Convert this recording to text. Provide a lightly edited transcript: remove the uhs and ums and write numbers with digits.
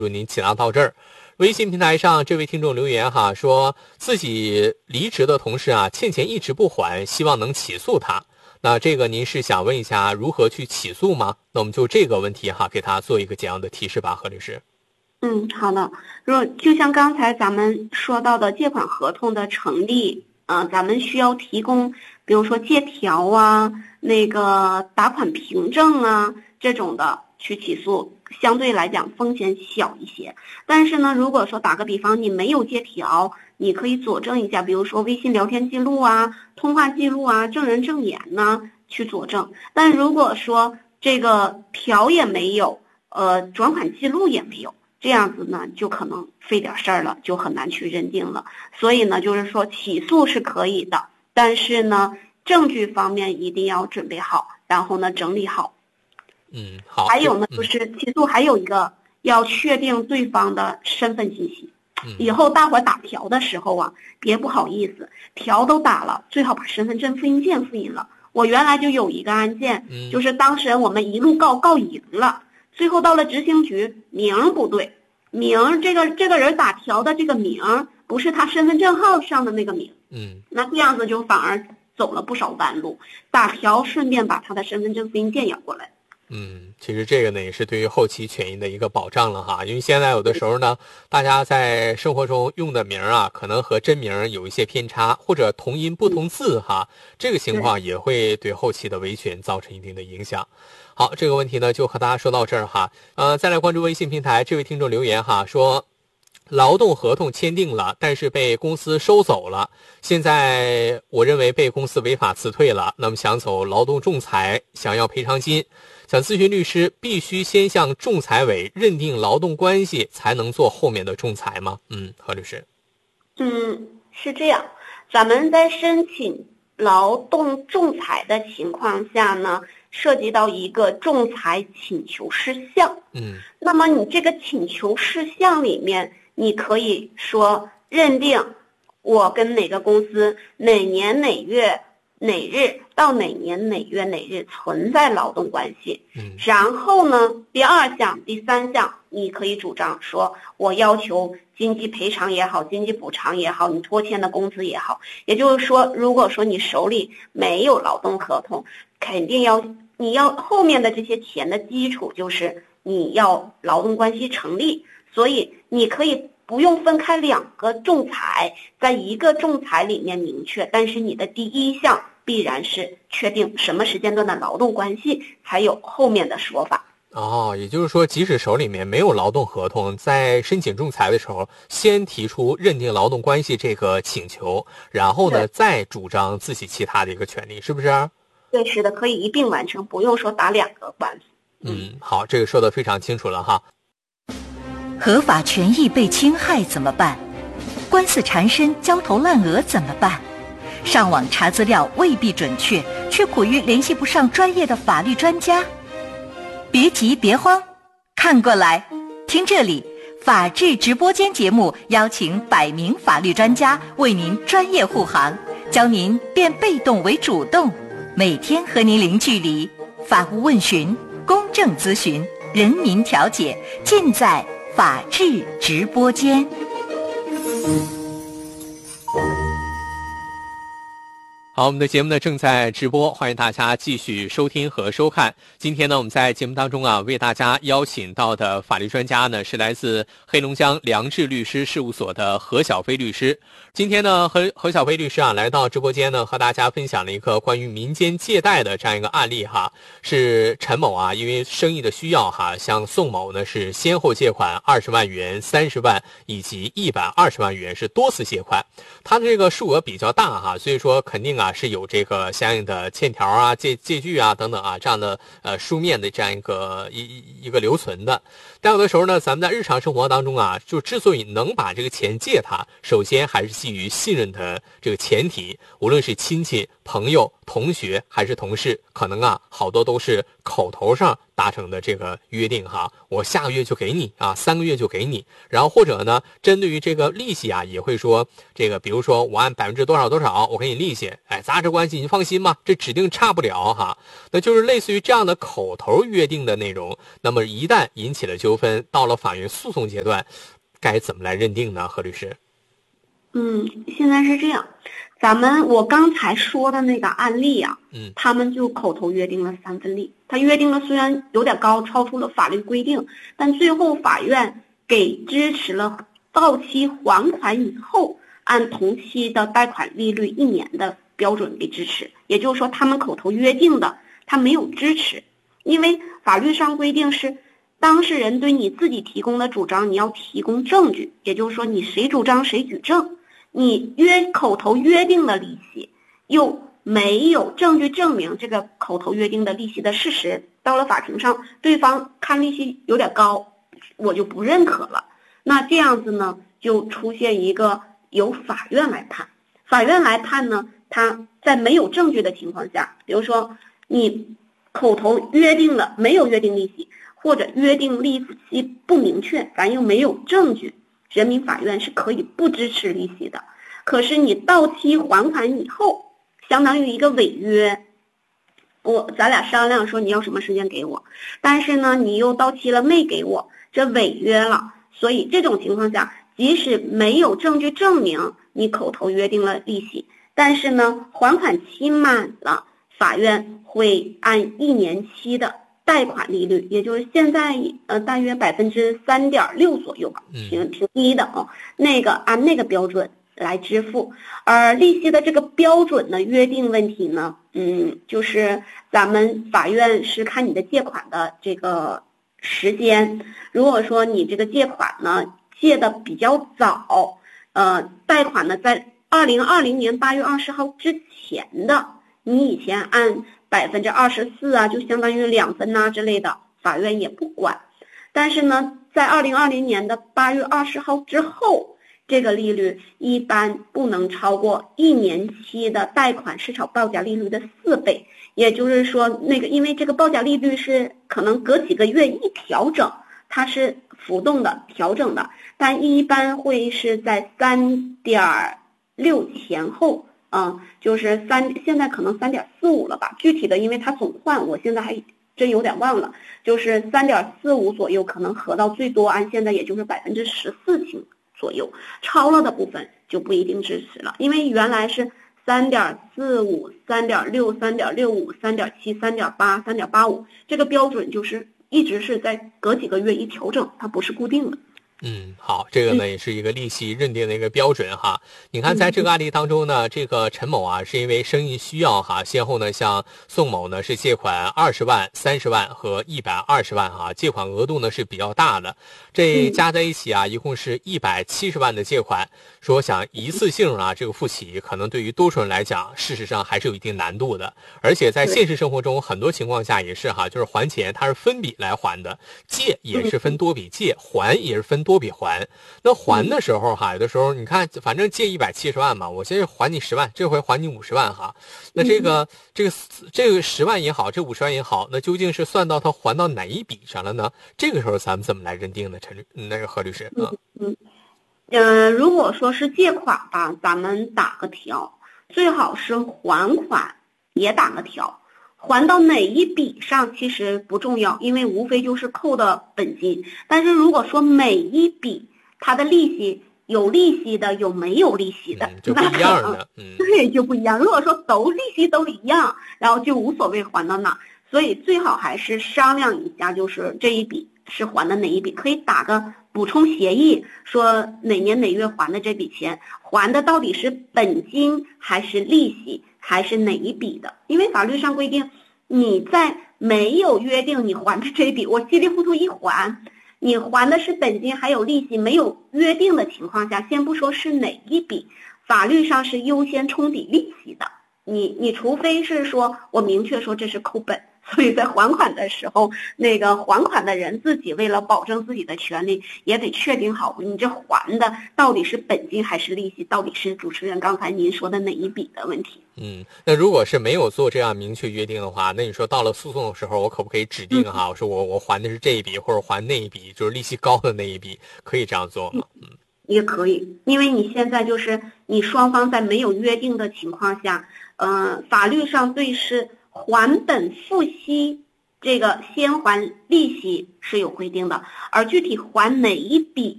祝您起答到这儿。微信平台上这位听众留言哈，说自己离职的同事啊欠钱一直不还，希望能起诉他。那这个您是想问一下如何去起诉吗？那我们就这个问题哈，给他做一个简要的提示吧，何律师。 好的。就像刚才咱们说到的借款合同的成立，咱们需要提供，比如说借条啊、那个打款凭证啊这种的去起诉，相对来讲风险小一些。但是呢，如果说打个比方，你没有借条，你可以佐证一下，比如说微信聊天记录啊、通话记录啊、证人证言呢去佐证。但如果说这个条也没有，转款记录也没有，这样子呢就可能费点事儿了，就很难去认定了。所以呢，就是说起诉是可以的，但是呢证据方面一定要准备好，然后呢整理好。 好。 还有呢，就是起诉还有一个要确定对方的身份信息。以后大伙打条的时候啊，别不好意思，条都打了，最好把身份证复印件复印了。我原来就有一个案件，就是当时我们一路告赢了，最后到了执行局，名不对，这个人打条的这个名不是他身份证号上的那个名。那这样子就反而走了不少弯路，打条顺便把他的身份证复印件要过来。 其实这个呢也是对于后期权益的一个保障了哈，因为现在有的时候呢，大家在生活中用的名啊，可能和真名有一些偏差，或者同音不同字哈，这个情况也会对后期的维权造成一定的影响。好，这个问题呢就和大家说到这儿哈。再来关注微信平台，这位听众留言哈，说劳动合同签订了，但是被公司收走了。现在我认为被公司违法辞退了，那么想走劳动仲裁，想要赔偿金，想咨询律师，必须先向仲裁委认定劳动关系，才能做后面的仲裁吗？何律师。 是这样，咱们在申请劳动仲裁的情况下呢，涉及到一个仲裁请求事项。那么你这个请求事项里面，你可以说认定我跟哪个公司哪年哪月哪日到哪年哪月哪日存在劳动关系。然后呢，第二项、第三项，你可以主张说，我要求经济赔偿也好，经济补偿也好，你拖欠的工资也好。也就是说，如果说你手里没有劳动合同，肯定你要后面的这些钱的基础就是你要劳动关系成立，所以你可以不用分开两个仲裁，在一个仲裁里面明确，但是你的第一项必然是确定什么时间段的劳动关系，才有后面的说法。 也就是说，即使手里面没有劳动合同，在申请仲裁的时候，先提出认定劳动关系这个请求，然后呢，再主张自己其他的一个权利，是不是？ 对，是的，可以一并完成，不用说打两个官司。 好，这个说得非常清楚了哈。 合法权益被侵害怎么办？官司缠身，焦头烂额怎么办？上网查资料未必准确，却苦于联系不上专业的法律专家。别急别慌，看过来，听这里，法治直播间节目邀请100名法律专家为您专业护航，教您变被动为主动，每天和您零距离，法务问询、公正咨询、人民调解，尽在法治直播间。 好，我们的节目呢正在直播，欢迎大家继续收听和收看。今天呢，我们在节目当中为大家邀请到的法律专家呢是来自黑龙江良智律师事务所的何小飞律师。今天呢，何小飞律师来到直播间呢，和大家分享了一个关于民间借贷的这样一个案例哈，是陈某因为生意的需要向宋某呢是先后借款20万元、30万以及120万元，是多次借款。他的这个数额比较大所以说肯定是有这个相应的欠条借据等等这样的书面的这样一个留存的。但有的时候呢，咱们在日常生活当中就之所以能把这个钱借他，首先还是基于信任的这个前提，无论是亲戚、朋友、同学还是同事，可能好多都是口头上达成的这个约定我下个月就给你3个月就给你。然后或者呢，针对于这个利息也会说这个，比如说我按多少多少我给你利息，咱俩这关系你放心吧，这指定差不了那就是类似于这样的口头约定的内容。那么一旦引起了纠纠纷到了法院诉讼阶段，该怎么来认定呢？何律师？ 现在是这样，我刚才说的那个案例啊，他们就口头约定了3分利，他约定了虽然有点高，超出了法律规定，但最后法院给支持了到期还款以后按同期的贷款利率1年的标准给支持。也就是说他们口头约定的他没有支持，因为法律上规定是当事人对你自己提供的主张你要提供证据，也就是说你谁主张谁举证，你口头约定的利息又没有证据证明这个口头约定的利息的事实，到了法庭上对方看利息有点高，我就不认可了。那这样子呢就出现一个由法院来判，法院来判呢，他在没有证据的情况下，比如说你口头约定了没有约定利息，或者约定利息不明确，咱又没有证据，人民法院是可以不支持利息的。可是你到期还款以后，相当于一个违约，咱俩商量说你要什么时间给我，但是呢你又到期了没给我，这违约了。所以这种情况下，即使没有证据证明你口头约定了利息，但是呢还款期满了，法院会按1年期的贷款利率，也就是现在大约3.6%左右吧，挺低的哦，按那个标准来支付。而利息的这个标准的约定问题呢，就是咱们法院是看你的借款的这个时间，如果说你这个借款呢借的比较早，贷款呢在2020年8月20号之前的，你以前按24%啊，就相当于2分啊之类的，法院也不管。但是呢，在2020年的8月20号之后，这个利率一般不能超过1年期的贷款市场报价利率的4倍。也就是说，因为这个报价利率是可能隔几个月一调整，它是浮动的调整的，但一般会是在3.6前后。就是现在可能3.45了吧，具体的因为它总换，我现在还真有点忘了，就是3.45左右，可能合到最多按现在也就是14%左右，超了的部分就不一定支持了，因为原来是3.45、3.6、3.65、3.7、3.8、3.85，这个标准就是一直是在隔几个月一调整，它不是固定的。 好，这个呢也是一个利息认定的一个标准哈。你看，在这个案例当中呢，这个陈某啊是因为生意需要哈，先后呢向宋某呢是借款20万、30万和120万哈，借款额度呢是比较大的，这加在一起啊，一共是170万的借款。说想一次性啊这个付起，可能对于多数人来讲，事实上还是有一定难度的。而且在现实生活中，很多情况下也是哈，就是还钱它是分笔来还的，借也是分多笔借，还也是分多笔还。那还的时候哈，有的时候你看，反正借170万嘛，我现在还你10万，这回还你50万哈。那这个10万也好，这50万也好，那究竟是算到他还到哪一笔上了呢？这个时候咱们怎么来认定呢？何律师如果说是借款吧，咱们打个条，最好是还款也打个条，还到哪一笔上其实不重要，因为无非就是扣的本金。但是如果说每一笔它的利息有利息的有没有利息的， 就不一样的， 对，就不一样。如果说利息都一样，然后就无所谓还到哪，所以最好还是商量一下，就是这一笔是还的哪一笔，可以打个补充协议，说哪年哪月还的这笔钱，还的到底是本金还是利息还是哪一笔的。因为法律上规定，你在没有约定你还的这一笔，我稀里糊涂一还，你还的是本金还有利息，没有约定的情况下，先不说是哪一笔，法律上是优先冲抵利息的。你除非是说我明确说这是扣本，所以在还款的时候，那个还款的人自己为了保证自己的权利，也得确定好你这还的到底是本金还是利息，到底是主持人刚才您说的哪一笔的问题。 那如果是没有做这样明确约定的话，那你说到了诉讼的时候，我可不可以指定哈，我说我还的是这一笔，或者还那一笔，就是利息高的那一笔，可以这样做吗？ 也可以，因为你现在就是你双方在没有约定的情况下，法律上对是还本付息这个先还利息是有规定的，而具体还哪一笔